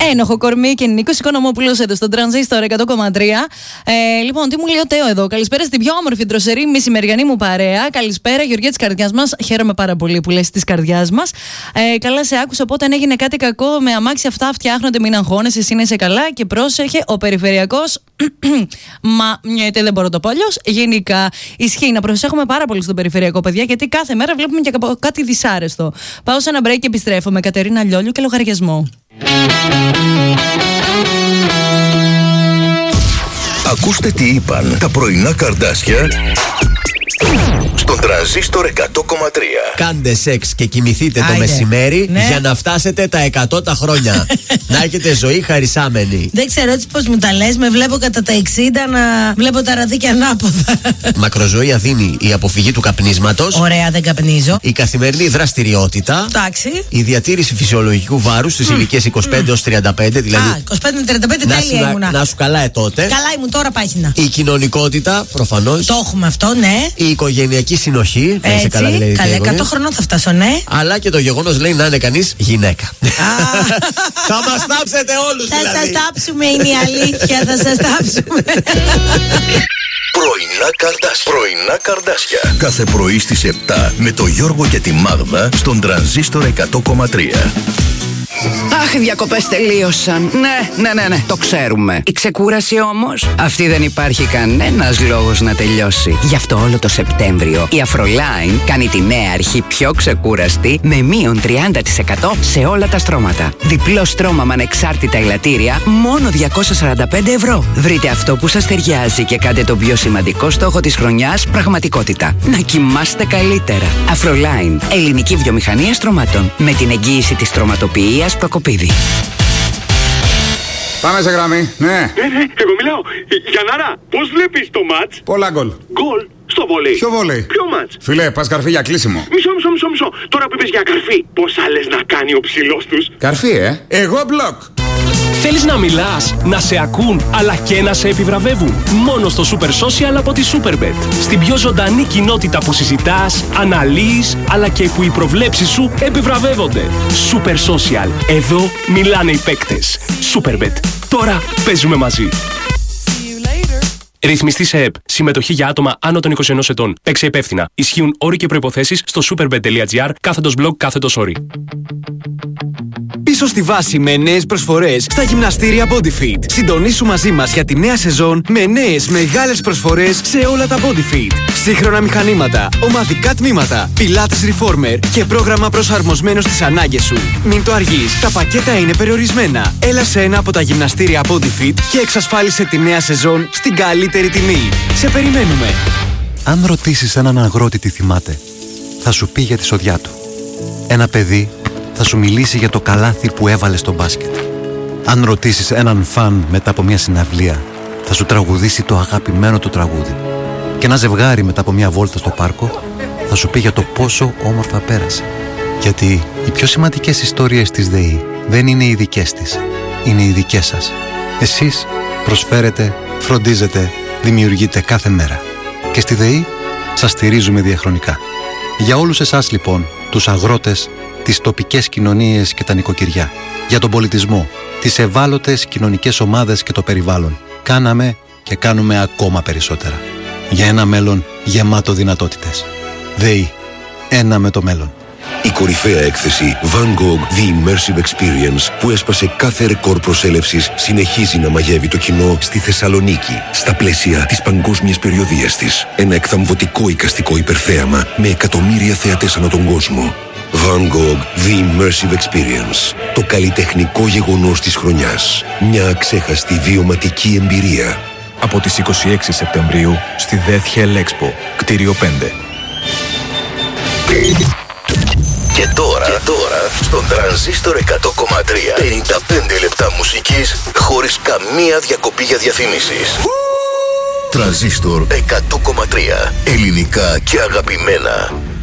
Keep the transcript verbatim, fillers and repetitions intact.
Ένοχο κορμί και Νίκος Οικονομόπουλος εδώ στον Τρανζίστορ εκατό κόμμα τρία. Ε, λοιπόν, τι μου λέει ο Τέο εδώ. Καλησπέρα στην πιο όμορφη ντροσερή μεσημεριανή μου παρέα. Καλησπέρα, Γεωργία της καρδιάς μας. Χαίρομαι πάρα πολύ που λες της καρδιάς μας. Ε, καλά, σε άκουσα. Οπότε αν έγινε κάτι κακό με αμάξι, αυτά φτιάχνονται. Μην αγχώνεσαι, εσύ είσαι καλά και πρόσεχε. Ο περιφερειακός. Μα νιέται, δεν μπορώ να το πω αλλιώς. Γενικά ισχύει να προσέχουμε πάρα πολύ στον περιφερειακό, παιδιά, γιατί κάθε μέρα βλέπουμε και κάτι δυσάρεστο. Πάω σε ένα break και επιστρέφω με Κατερίνα Λιόλιου και λογαριασμό. Ακούστε τι είπαν τα πρωινά καρδάσια στον Τρανζίστορ εκατό κόμμα τρία. Κάντε σεξ και κοιμηθείτε το Άιντε. μεσημέρι, Ναι. για να φτάσετε τα εκατό τα χρόνια. Να έχετε ζωή χαρισάμενη. Δεν ξέρω έτσι πώς μου τα λες. Με βλέπω κατά τα εξήντα να βλέπω τα ραδίκια ανάποδα. Μακροζωία δίνει η αποφυγή του καπνίσματος, Ωραία, δεν καπνίζω. η καθημερινή δραστηριότητα, Εντάξει. η διατήρηση φυσιολογικού βάρους στις ηλικίες είκοσι πέντε έως τριάντα πέντε, δηλαδή Α, είκοσι πέντε με τριάντα πέντε να, τέλεια σου, ήμουνα. να σου καλά ε, τότε. Καλά ήμουν, τώρα πάχυνα. Η κοινωνικότητα, προφανώς. Το έχουμε αυτό, ναι. Η οικογενειακή συνοχή. Να είσαι Έτσι, καλά, δηλαδή, καλά, Τέγωνη. εκατό χρονών θα φτάσω, ναι. Αλλά και το γεγονός, λέει, να είναι κανείς γυναίκα. Θα μας τάψετε όλους, Θα δηλαδή. σας τάψουμε, είναι η αλήθεια, θα σας τάψουμε. Πρωινά καρδάσια. Πρωινά καρδάσια. Κάθε πρωί στις επτά με το Γιώργο και τη Μάγδα στον Τρανζίστορ εκατό κόμμα τρία. Αχ, οι διακοπές τελείωσαν. Ναι, ναι, ναι, ναι, το ξέρουμε. Η ξεκούραση όμως, αυτή δεν υπάρχει κανένας λόγος να τελειώσει. Γι' αυτό όλο το Σεπτέμβριο η Afroline κάνει τη νέα αρχή πιο ξεκούραστη με μείον τριάντα τοις εκατό σε όλα τα στρώματα. Διπλό στρώμα με ανεξάρτητα ελαττήρια, μόνο διακόσια σαράντα πέντε ευρώ. Βρείτε αυτό που σας ταιριάζει και κάντε τον πιο σημαντικό στόχο της χρονιάς πραγματικότητα. Να κοιμάστε καλύτερα. Afroline, ελληνική βιομηχανία στρωμάτων. Με την εγγύηση της στρωματοποιίας Προκοπίδη. Πάμε σε γραμμή, ναι. Ναι, ναι, εγώ μιλάω. Γιαννάρα, πώς βλέπεις το μάτς? Πολλά γκολ. Γκολ στο βολέι. Ποιο βολέι? Ποιο μάτς? Φίλε, πας καρφί για κλείσιμο. Μισό, μισό, μισό, μισό. Τώρα που είπες για καρφί, πόσα λες να κάνει ο ψηλός τους? Καρφί, ε. Εγώ μπλοκ. Θέλεις να μιλάς, να σε ακούν, αλλά και να σε επιβραβεύουν? Μόνο στο Super Social από τη Superbet. Στην πιο ζωντανή κοινότητα που συζητάς, αναλύεις, αλλά και που οι προβλέψεις σου επιβραβεύονται. Super Social. Εδώ μιλάνε οι παίκτες. Superbet. Τώρα παίζουμε μαζί. Ρυθμιστή σε ΕΠ. Συμμετοχή για άτομα άνω των είκοσι ενός ετών. Παίξε υπεύθυνα. Ισχύουν όροι και προϋποθέσεις στο superbet.gr κάθετος blog κάθετος όροι. Πίσω στη βάση με νέες προσφορές στα γυμναστήρια BodyFit. Συντονίσου μαζί μας για τη νέα σεζόν με νέες μεγάλες προσφορές σε όλα τα BodyFit. Σύγχρονα μηχανήματα, ομαδικά τμήματα, Pilates Reformer και πρόγραμμα προσαρμοσμένο στις ανάγκες σου. Μην το αργείς, τα πακέτα είναι περιορισμένα. Έλα σε ένα από τα γυμναστήρια BodyFit και εξασφάλισε τη νέα σεζόν στην καλύτερη τιμή. Σε περιμένουμε. Αν ρωτήσεις έναν αγρότη τι θυμάται, θα σου πει για τη σοδιά του. Ένα παιδί θα σου μιλήσει για το καλάθι που έβαλε στο μπάσκετ. Αν ρωτήσεις έναν φαν μετά από μια συναυλία, θα σου τραγουδήσει το αγαπημένο του τραγούδι. Και ένα ζευγάρι μετά από μια βόλτα στο πάρκο θα σου πει για το πόσο όμορφα πέρασε. Γιατί οι πιο σημαντικές ιστορίες της ΔΕΗ δεν είναι οι δικές της, είναι οι δικές σας. Εσείς προσφέρετε, φροντίζετε, δημιουργείτε κάθε μέρα. Και στη ΔΕΗ σας στηρίζουμε διαχρονικά. Για όλους εσάς λοιπόν, τους αγρότες, τις τοπικές κοινωνίες και τα νοικοκυριά, για τον πολιτισμό, τις ευάλωτες κοινωνικές ομάδες και το περιβάλλον, κάναμε και κάνουμε ακόμα περισσότερα. Για ένα μέλλον γεμάτο δυνατότητες. ΔΕΗ. Ένα με το μέλλον. Η κορυφαία έκθεση Van Gogh The Immersive Experience, που έσπασε κάθε ρεκόρ προσέλευσης, συνεχίζει να μαγεύει το κοινό στη Θεσσαλονίκη, στα πλαίσια της παγκόσμιας περιοδίας της. Ένα εκθαμβωτικό εικαστικό υπερθέαμα με εκατομμύρια θεατές ανά τον κόσμο. Van Gogh The Immersive Experience. Το καλλιτεχνικό γεγονός της χρονιάς. Μια αξέχαστη βιωματική εμπειρία. Από τις είκοσι έξι Σεπτεμβρίου στη Death Hell Expo, κτίριο πέντε. Και τώρα, και τώρα στον Τρανζίστορ εκατό κόμμα τρία, πενήντα πέντε λεπτά μουσικής χωρίς καμία διακοπή για διαφήμισεις. Τρανζίστορ εκατό κόμμα τρία, ελληνικά και αγαπημένα.